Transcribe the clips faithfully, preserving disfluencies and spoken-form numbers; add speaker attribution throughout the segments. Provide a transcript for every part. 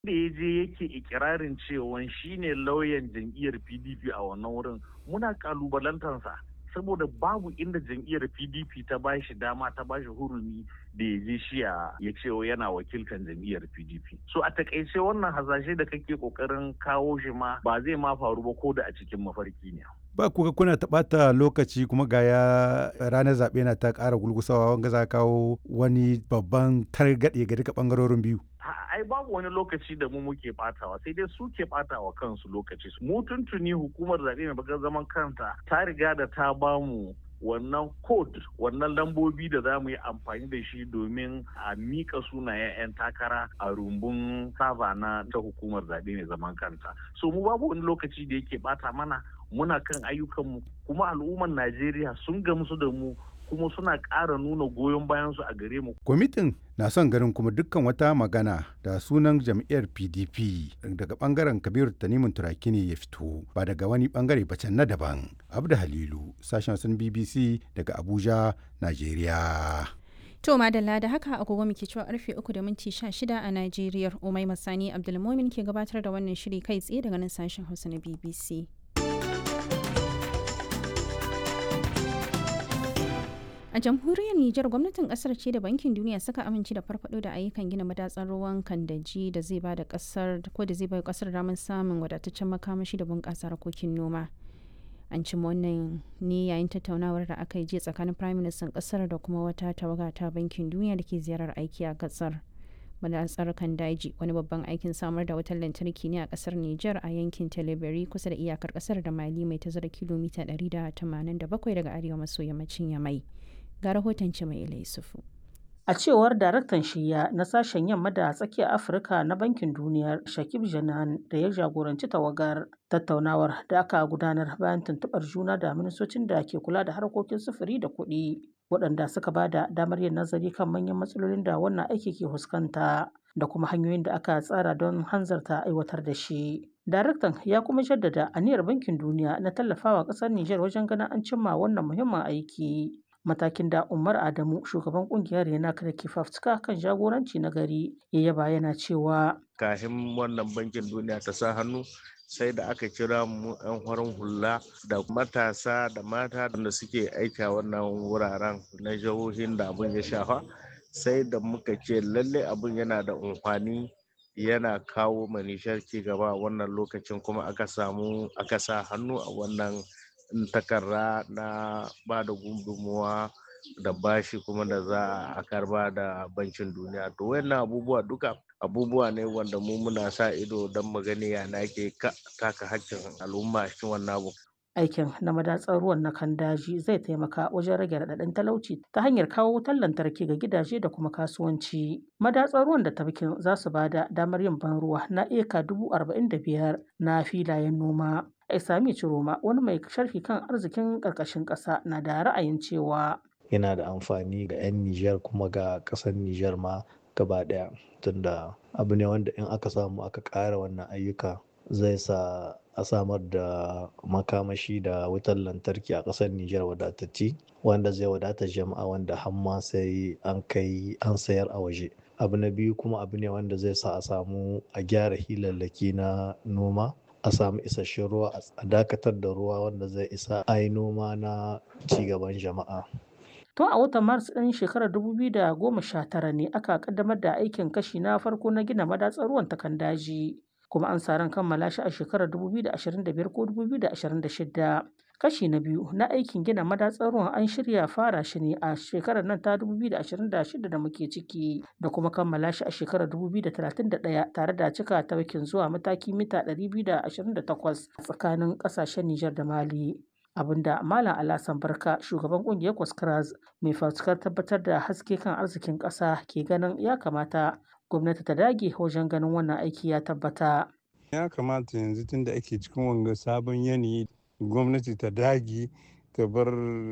Speaker 1: da ya je yake ikirarin cewa shine lauyan jam'iyyar P D P a wannan wurin muna kalubalantarsa saboda babu inda jam'iyyar P D P ta ba shi dama ta ba shi hurumi da ya je shi ya ce yana wakiltar jam'iyyar P D P. So a takaice wannan hasashe da kake kokarin kawo shi ma ba zai ma faru ba ko da a cikin mafarki ne.
Speaker 2: Ba kuka kuna taɓata lokaci kuma ga ya ranar zaɓe na ta ƙara gulgusawa wanga za kawo wani babban targaɗe ga duka ɓangarorin biyu.
Speaker 1: ai babu wani lokaci da mu muke batawa sai dai su ke batawa kansu lokaci. Mu tuntuni hukumar zaɓe mai bakar zaman kanta ta riga da ta bamu wannan code wannan lambobi da za mu yi amfani da shi domin a mika sunayen 'yan takara a rumbun sava na ta hukumar zaɓe mai zaman kanta. So mu babu wani lokaci da yake bata mana, muna kan ayyukanmu kuma al'ummar Najeriya sun gamsu da mu kuma suna ƙara nuna goyon bayansu a gare mu.
Speaker 2: Kwamitin na son ganin kuma dukkan wata magana da sunan jam'iyyar P D P daga bangaren Kabiru Tanimun Turaki ne ya fito ba daga wani bangare ba can na daban. Abda Halilu, sashen sun B B C daga Abuja, Najeriya.
Speaker 3: To madalla da haka agogo muke cewa karfe uku da minti sha shida a Najeriya. Umai Masani Abdulmumin ke gabatar da wannan shiri kai tsaye daga nan sashen Hausa na B B C. A jamhuriyar Nijar gwamnatin kasar ce da bankin duniya suka amince da farfado da ayyukan gina madatsar ruwan Kandaji da zai ba da kasar ko da zai bai kasar damar samun wadataccen makamashi da bunƙasa harkokin noma. An cimma wannan ne yayin tattaunawar da aka yi jiya tsakanin Prime Minister kasar da kuma wata tawaga ta bankin duniya da ke ziyarar aiki a kasar. Madatsar Kandaji wani babban aikin samar da wutar lantarki ne a kasar Nijar a yankin Teleberi kusa da iyakar kasar da Mali mai tazara kilomita ɗari da tamanin da bakwai daga arewa maso yammacin Yamai. Ga rahoton Cimai Yusufu.
Speaker 4: A cewar daraktan shiya na sashen yamma da tsakiyar Afirka na Bankin Duniyar Shakib Janan da ya jagoranci tawagar tattaunawar da aka gudanar bayan tuntuɓar juna da ministocin da ke kula da harkokin sufuri da kuɗi waɗanda suka ba da damar yin nazari kan manyan matsalolin da wannan aiki ke fuskanta da kuma hanyoyin da aka tsara don hanzarta aiwatar da shi. Daraktan ya kuma jaddada aniyar Bankin Duniya na tallafawa ƙasar Nijar wajen ganin an cimma wannan muhimmin aiki. Matakin da Umar Adamu shugaban kungiyar yana da ke fafutuka kan jagoranci na gari ya yaba yana cewa
Speaker 5: kafin wannan bankin duniya ta sa hannu sai da aka kira mu 'yan farin hula da matasa da mata da suke aiki a wannan wuraren na jihohin da abin ya shafa sai da muka ce lalle abin yana da amfani yana kawo manishar ci gaba a wannan lokacin kuma aka samu aka sa hannu a wannan takarda na ba da gudunmuwa da bashi kuma da za a karba da bankin duniya. To wayannan abubuwa duka abubuwa ne wanda mu muna sa ido don mu gani ya ke taka hakkin al'umma cikin wannan abu.
Speaker 4: Aikin na madatsar ruwan na Kandaji zai taimaka wajen rage raɗaɗin talauci ta hanyar kawo wutar lantarki ga gidaje da kuma kasuwanci. Madatsar ruwan da tafkin za su ba da damar yin ban ruwa na eka dubu arba'in da biyar na filayen noma. Isami Ciroma wani mai sharhi kan arzikin ƙarƙashin ƙasa na da ra'ayin cewa
Speaker 6: yana da amfani ga 'yan Nijar kuma ga ƙasar Nijar ma gaba ɗaya tunda abu ne wanda in aka samu aka ƙara wannan ayyuka zai sa a samar da makamashi da wutar lantarki a ƙasar Nijar wadatacce wanda zai wadata jama'a wanda hamma sai an kai an sayar a waje. Abu na biyu kuma abu ne wanda zai sa a samu a gyara hilallaki na noma a samu isasshen ruwa a dakatar da ruwa wanda zai isa a yi noma na cigaban jama'a.
Speaker 4: Tun a watan Maris ɗin shekarar dubu biyu da goma sha tara ne aka kaddamar da aikin kashi na farko na gina madatsar ruwan ta Kandaji kuma an sa ran kammala shi a shekarar dubu biyu da ashirin da biyar ko dubu biyu da ashirin da shida. Kashi na biyu na aikin gina madatsar ruwan an shirya fara shi ne a shekarar nan ta dubu biyu da ashirin da shida da muke ciki da kuma kammala shi a shekarar dubu biyu da talatin da ɗaya tare da cika tawakin zuwa mataki mita ɗari biyu da ashirin da takwas tsakanin ƙasashen Nijar da Mali. Abinda Malam Alasan Barka shugaban kungiyar Kwaskras mai fafutukar tabbatar da haske kan arzikin ƙasa ke ganin ya kamata gwamnati ta dage wajen ganin wannan aiki ya tabbata.
Speaker 7: Ya kamata yanzu tun da ake cikin wanga sabon yanayi gwamnati ta dage ta bar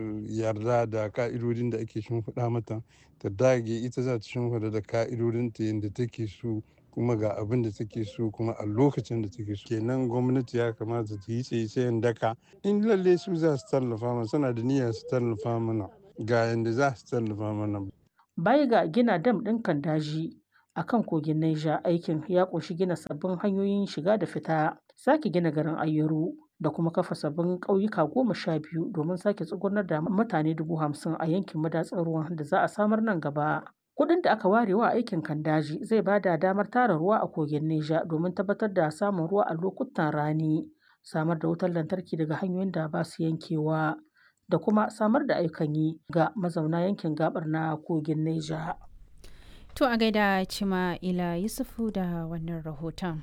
Speaker 7: yarda da ka'idodin da ake shimfiɗa mata ta dage ita za ta shimfiɗa da ka'idodinta yadda take so kuma ga abin da take so kuma a lokacin da take so. Kenan gwamnati ya kamata ta yi tsaye daka in lalle su za su tallafa mana suna da niyyar su tallafa mana ga yadda za su tallafa mana.
Speaker 4: Bai ga gina dam ɗin Kandaji a kan kogin Niger. Aikin ya ƙunshi gina sabbin hanyoyin shiga da fita, sake gina garin Ayeru da kuma kafa sabbin ƙauyuka goma sha biyu domin sake tsugunar da mutane dubu hamsin a yankin madatsar ruwan da za a samar nan gaba. Kuɗin da aka ware wa aikin Kandaji zai ba da damar tara ruwa a kogin Niger domin tabbatar da samun ruwa a lokutan rani, samar da wutar lantarki daga hanyoyin da ba su yankewa, da kuma samar da ayyukan yi ga mazauna yankin gabar na kogin Niger.
Speaker 3: To a gaida Cima'ila Yusufu da wannan rahoton.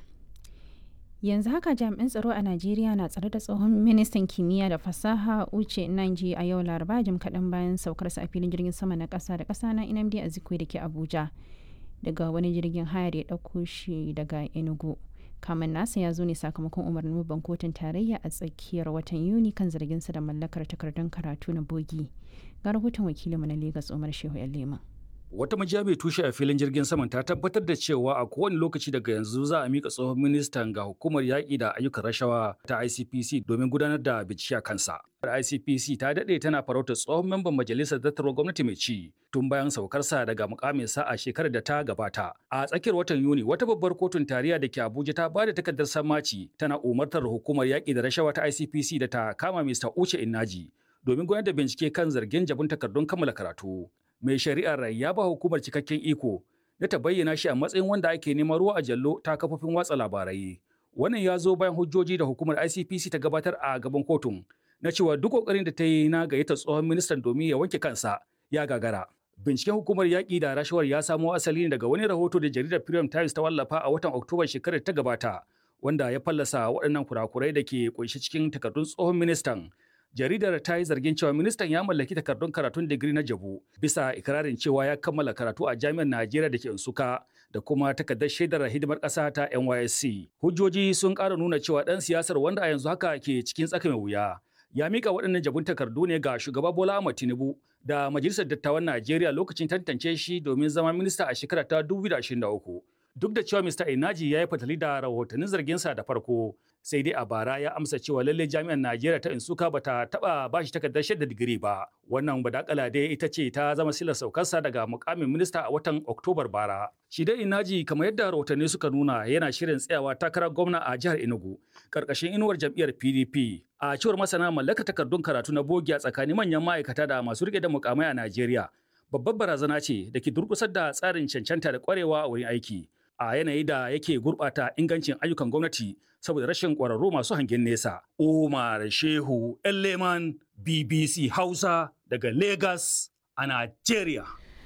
Speaker 3: Yanzu haka jami'an tsaro a Najeriya na tsare da tsohon ministan kimiyya da fasaha Uche Nnaji a yau Laraba jim kaɗan bayan saukarsa a filin jirgin sama na ƙasa da ƙasa na Nnamdi Azikiwe da ke Abuja daga wani jirgin haya da ya ɗauko shi daga Enugu. Kamen nasa ya zo ne sakamakon umarnin babban kotun tarayya a tsakiyar watan Yuni kan zarginsa da mallakar takardun karatu na bogi. Ga rahoton wakilinmu na Legas Umar Shehu Leman.
Speaker 8: Wata majiya mai tushe a filin jirgin saman ta tabbatar da cewa a kowane lokaci daga yanzu za a mika tsohon ministan ga hukumar yaƙi da ayyukan rashawa ta I C P C domin gudanar da bincike a kansa. I C P C ta daɗe tana farautar tsohon memban majalisar dattarwar gwamnati mai ci tun bayan saukarsa daga mukaminsa a shekarar da ta gabata. A tsakiyar watan Yuni wata babbar kotun tarayya da ke Abuja ta ba da takardar sammaci tana umartar hukumar yaƙi da rashawa ta I C P C da ta kama Mister Uche Nnaji domin gudanar da bincike kan zargin jabun takardun kammala karatu. Mai shari'ar ya ba hukumar cikakken iko na ta bayyana shi a matsayin wanda ake neman ruwa a jallo ta kafofin watsa labarai. Wannan ya zo bayan hujjoji da hukumar I C P C ta gabatar a gaban kotun na cewa duk kokarin da ta yi na gayyata tsohon ministan domin ya wanke kansa ya gagara. Binciken hukumar yaƙi da rashawar ya samo asali ne daga wani rahoto da jaridar Premium Times ta wallafa a watan Oktoba shekarar ta gabata wanda ya fallasa waɗannan kurakurai da ke kunshi cikin takardun tsohon ministan. Jaridar ta yi zargin cewa ministan ya mallaki takardun karatun digiri na jabu bisa ikirarin cewa ya kammala karatu a jami'ar Najeriya da ke Nsukka da kuma takardar shaidar hidimar ƙasa ta N Y S C. Hujjoji sun ƙara nuna cewa ɗan siyasar wanda a yanzu haka ke cikin tsaka mai wuya ya mika waɗannan jabun takardu ne ga shugaba Bola Ahmed Tinubu da Majalisar Dattawan Najeriya lokacin tantance shi domin zama minista a shekarar ta dubu biyu da ashirin da uku. Duk da cewa Mister Nnaji ya yi fatali da rahotannin zarginsa da farko, sai dai a bara ya amsa cewa lalle jami'ar Najeriya ta Nsukka bata taba ba shi takardar shaidar digiri ba. Wannan badakala dai ita ce ta zama silar saukarsa daga mukamin minista a watan Oktobar bara. Shi dai Nnaji kamar yadda rahotanni suka nuna yana shirin tsayawa takarar gwamna a jihar Enugu karkashin inuwar jam'iyyar P D P. A cewar masana mallakar takardun karatu na bogi a tsakanin manyan ma'aikata da masu rike da mukamai a Najeriya babbar barazana ce da ke durkusar da tsarin cancanta da kwarewa a wurin aiki. A yanayi da yake gurɓata ingancin ayyukan gwamnati saboda rashin ƙwararru masu hangen nesa. Umar Shehu Leman B B C Hausa daga Lagos a Najeriya.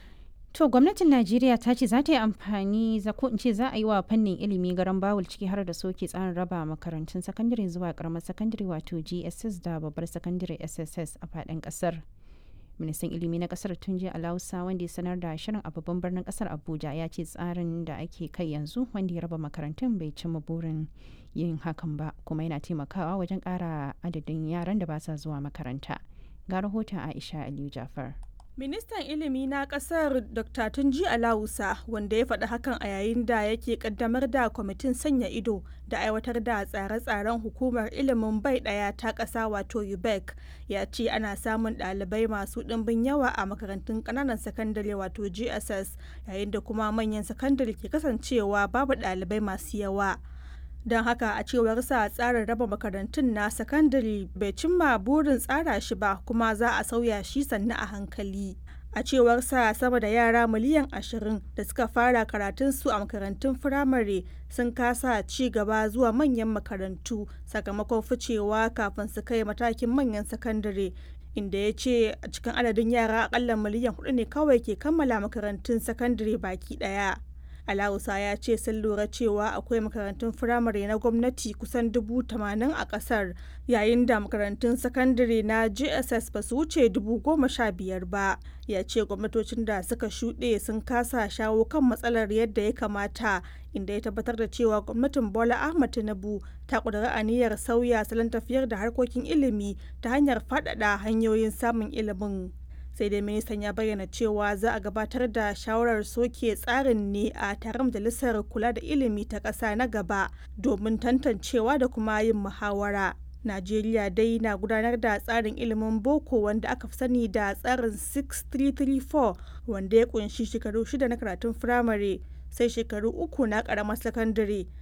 Speaker 3: To gwamnatin Najeriya ta ce za ta yi amfani za ko in ce za a yi wa fannin ilimi garan bawul ciki har da soke tsarin raba makarantun sakandare zuwa karamar sakandare wato G S S da babbar sakandare S S S a faɗin ƙasar. Ministan ilimi na kasar Tunji Alausa wanda ya sanar da shirin a babban birnin kasar Abuja ya ce tsarin da ake kai yanzu wanda ya raba makarantun bai cimma burin yin hakan ba kuma yana taimakawa wajen ƙara adadin yaran da ba sa zuwa makaranta. Ga rahoton Aisha Aliyu Jafar.
Speaker 9: Ministan ilimi na kasar Doctor Tunji Alausa wanda ya faɗi hakan a yayin da yake kaddamar da kwamitin sanya ido da aiwatar da tsare-tsaren hukumar ilimin bai ɗaya ta ƙasa wato U B E C ya ce ana samun ɗalibai masu ɗimbin yawa a makarantun ƙananan sakandare wato G S S yayin da kuma manyan sakandare ke kasancewa babu ɗalibai masu yawa. Don haka a cewar sa tsarin raba makarantun na sakandare bai cimma burin tsara shi ba kuma za a sauya shi sannu a hankali. A cewar sa sama da yara miliyan ashirin da suka fara karatunsu a makarantun firamare sun kasa ci gaba zuwa manyan makarantu sakamakon ficewa kafin su kai matakin manyan sakandare. Inda ya ce a cikin adadin yara akalla miliyan hudu ne kawai ke kammala makarantun sakandare baki daya. Alausa ya ce sun lura cewa akwai makarantun firamare na gwamnati kusan dubu tamanin a kasar yayin da makarantun sakandare na G S S ba su wuce dubu goma sha biyar ba. Ya ce gwamnatocin da suka shuɗe sun kasa shawo kan matsalar yadda ya kamata inda ya tabbatar da cewa gwamnatin Bola Ahmed Tinubu ta ƙudiri aniyar sauya salon tafiyar da harkokin ilimi ta hanyar faɗaɗa hanyoyin samun ilimin. Sai dai ministan ya bayyana cewa za a gabatar da shawarar soke tsarin ne a taron majalisar kula da ilimi ta ƙasa na gaba domin tantancewa da kuma yin muhawara. Najeriya dai na gudanar da tsarin ilimin boko wanda aka fi sani da tsarin six three three four wanda ya kunshi shekaru shida na karatun firamare sai shekaru uku na ƙaramar sakandare